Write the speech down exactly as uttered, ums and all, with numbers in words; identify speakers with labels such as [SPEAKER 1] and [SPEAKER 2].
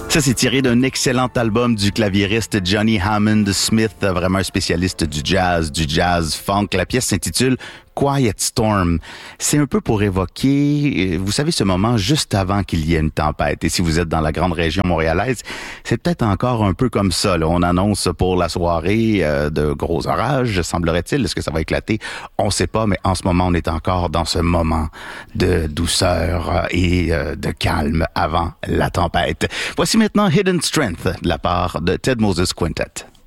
[SPEAKER 1] Ça, c'est tiré d'un excellent album du claviériste Johnny Hammond Smith, vraiment un spécialiste du jazz, du jazz funk. La pièce s'intitule Quiet Storm. C'est un peu pour évoquer, vous savez, ce moment juste avant qu'il y ait une tempête. Et si vous êtes dans la grande région montréalaise, c'est peut-être encore un peu comme ça, là. On annonce pour la soirée euh, de gros orages, semblerait-il. Est-ce que ça va éclater? On ne sait pas, mais en ce moment, on est encore dans ce moment de douceur et euh, de calme avant la tempête. Voici maintenant Hidden Strength de la part de Ted Moses Quintet.